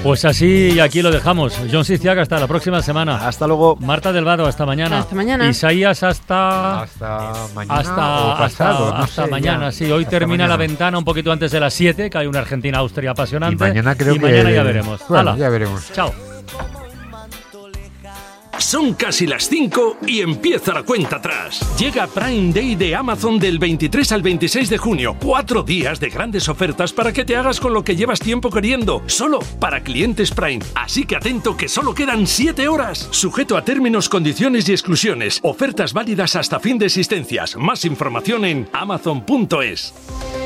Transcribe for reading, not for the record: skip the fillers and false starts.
Pues así aquí lo dejamos. John Siciaga, hasta la próxima semana. Hasta luego. Marta del Vado, hasta mañana. Hasta mañana. Isaías, hasta mañana o pasado. Hasta mañana, sí. Hoy termina mañana. la ventana un poquito antes de las 7, que hay una Argentina-Austria apasionante. Y mañana creo que... mañana ya veremos. Bueno, Hala. ya veremos. Chao. Son casi las 5 y empieza la cuenta atrás. Llega Prime Day de Amazon del 23 al 26 de junio. 4 días de grandes ofertas para que te hagas con lo que llevas tiempo queriendo. Solo para clientes Prime. Así que atento que solo quedan 7 horas. Sujeto a términos, condiciones y exclusiones. Ofertas válidas hasta fin de existencias. Más información en amazon.es.